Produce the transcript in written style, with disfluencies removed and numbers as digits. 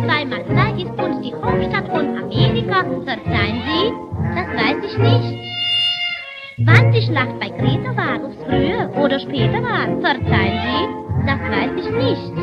2 mal 2 ist uns die Hauptstadt von Amerika. Verzeihen Sie, das weiß ich nicht. Wann die Schlacht bei Kreta war, ob's früher oder später war, verzeihen Sie, das weiß ich nicht.